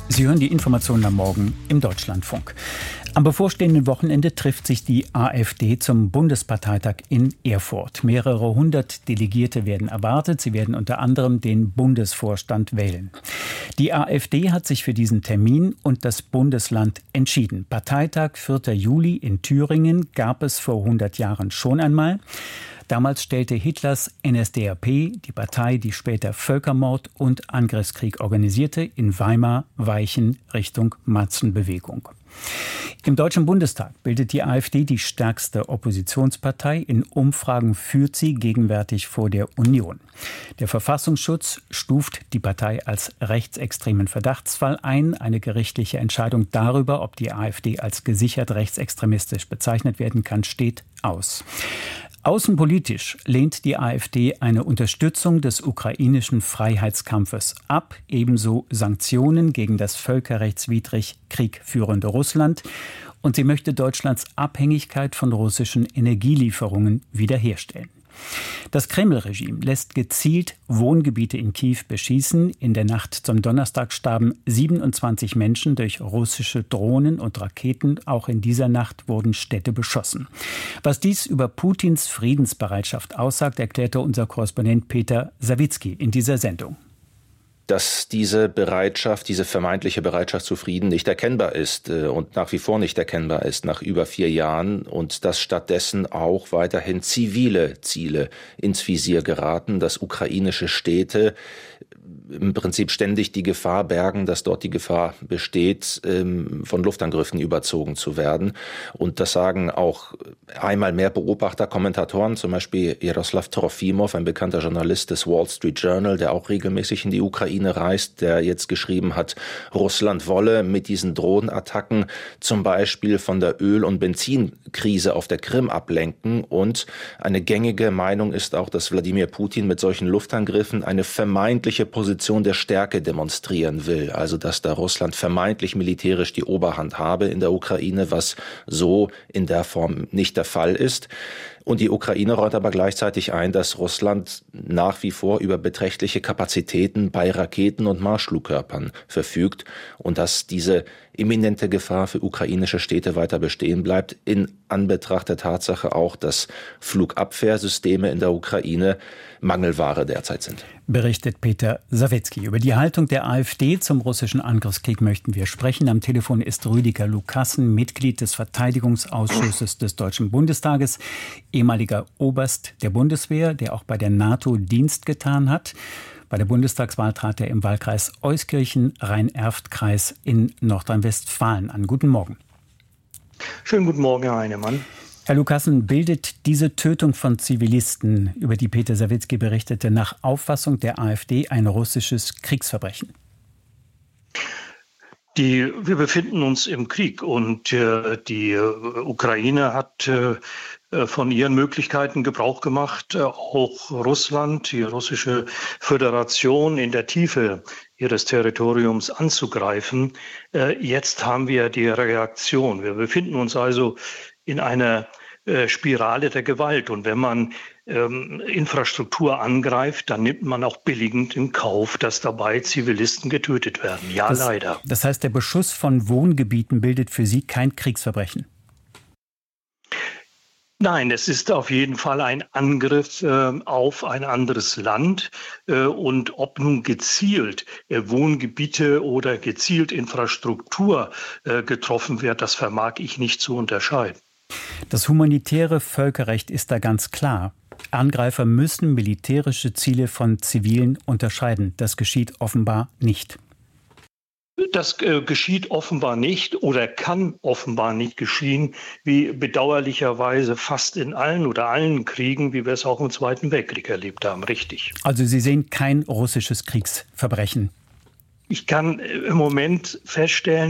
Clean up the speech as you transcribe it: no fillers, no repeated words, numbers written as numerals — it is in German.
Sie hören die Informationen am Morgen im Deutschlandfunk. Am bevorstehenden Wochenende trifft sich die AfD zum Bundesparteitag in Erfurt. Mehrere hundert Delegierte werden erwartet. Sie werden unter anderem den Bundesvorstand wählen. Die AfD hat sich für diesen Termin und das Bundesland entschieden. Parteitag 4. Juli in Thüringen gab es vor 100 Jahren schon einmal. Damals stellte Hitlers NSDAP, die Partei, die später Völkermord und Angriffskrieg organisierte, in Weimar Weichen Richtung Massenbewegung. Im Deutschen Bundestag bildet die AfD die stärkste Oppositionspartei. In Umfragen führt sie gegenwärtig vor der Union. Der Verfassungsschutz stuft die Partei als rechtsextremen Verdachtsfall ein. Eine gerichtliche Entscheidung darüber, ob die AfD als gesichert rechtsextremistisch bezeichnet werden kann, steht aus. Außenpolitisch lehnt die AfD eine Unterstützung des ukrainischen Freiheitskampfes ab, ebenso Sanktionen gegen das völkerrechtswidrig Krieg führende Russland. Und sie möchte Deutschlands Abhängigkeit von russischen Energielieferungen wiederherstellen. Das Kreml-Regime lässt gezielt Wohngebiete in Kiew beschießen. In der Nacht zum Donnerstag starben 27 Menschen durch russische Drohnen und Raketen. Auch in dieser Nacht wurden Städte beschossen. Was dies über Putins Friedensbereitschaft aussagt, erklärte unser Korrespondent Peter Sawicki in dieser Sendung. Dass diese Bereitschaft, diese vermeintliche Bereitschaft zu Frieden nicht erkennbar ist und nach wie vor nicht erkennbar ist nach über 4 Jahren und dass stattdessen auch weiterhin zivile Ziele ins Visier geraten, dass ukrainische Städte im Prinzip ständig die Gefahr bergen, dass dort die Gefahr besteht, von Luftangriffen überzogen zu werden. Und das sagen auch einmal mehr Beobachter, Kommentatoren, zum Beispiel Jaroslav Trofimov, ein bekannter Journalist des Wall Street Journal, der auch regelmäßig in die Ukraine reist, der jetzt geschrieben hat, Russland wolle mit diesen Drohnenattacken zum Beispiel von der Öl- und Benzinkrise auf der Krim ablenken. Und eine gängige Meinung ist auch, dass Wladimir Putin mit solchen Luftangriffen eine vermeintliche Position der Stärke demonstrieren will. Also dass da Russland vermeintlich militärisch die Oberhand habe in der Ukraine, was so in der Form nicht der Fall ist. Und die Ukraine räumt aber gleichzeitig ein, dass Russland nach wie vor über beträchtliche Kapazitäten bei Raketen und Marschflugkörpern verfügt und dass diese imminente Gefahr für ukrainische Städte weiter bestehen bleibt, in Anbetracht der Tatsache auch, dass Flugabwehrsysteme in der Ukraine Mangelware derzeit sind. Berichtet Peter Sawicki. Über die Haltung der AfD zum russischen Angriffskrieg möchten wir sprechen. Am Telefon ist Rüdiger Lukassen, Mitglied des Verteidigungsausschusses des Deutschen Bundestages, ehemaliger Oberst der Bundeswehr, der auch bei der NATO Dienst getan hat. Bei der Bundestagswahl trat er im Wahlkreis Euskirchen, Rhein-Erft-Kreis in Nordrhein-Westfalen an. Guten Morgen. Schönen guten Morgen, Herr Heinemann. Herr Lukassen, bildet diese Tötung von Zivilisten, über die Peter Sawicki berichtete, nach Auffassung der AfD ein russisches Kriegsverbrechen? Wir befinden uns im Krieg und die Ukraine hat von ihren Möglichkeiten Gebrauch gemacht, auch Russland, die russische Föderation in der Tiefe ihres Territoriums anzugreifen. Jetzt haben wir die Reaktion. Wir befinden uns also in einer Spirale der Gewalt. Und wenn man Infrastruktur angreift, dann nimmt man auch billigend in Kauf, dass dabei Zivilisten getötet werden. Ja, leider. Das heißt, der Beschuss von Wohngebieten bildet für Sie kein Kriegsverbrechen? Nein, es ist auf jeden Fall ein Angriff auf ein anderes Land. Und ob nun gezielt Wohngebiete oder gezielt Infrastruktur getroffen wird, das vermag ich nicht zu unterscheiden. Das humanitäre Völkerrecht ist da ganz klar. Angreifer müssen militärische Ziele von zivilen unterscheiden. Das geschieht offenbar nicht. Das geschieht offenbar nicht oder kann offenbar nicht geschehen, wie bedauerlicherweise fast in allen Kriegen, wie wir es auch im Zweiten Weltkrieg erlebt haben. Richtig. Also Sie sehen kein russisches Kriegsverbrechen? Ich kann im Moment feststellen,